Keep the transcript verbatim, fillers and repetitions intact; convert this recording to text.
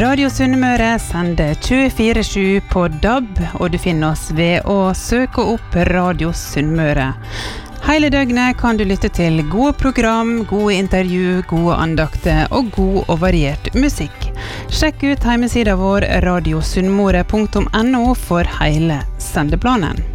Radio Sunnmøre sender tjuefire sju på D A B, og du finner oss ved å søke opp Radio Sunnmøre. Hele døgnet kan du lytte til gode program, gode intervju, gode andakter og god og variert musikk. Sjekk ut hjemmesida vår radio sunnmøre punktum n o for hele sendeplanen.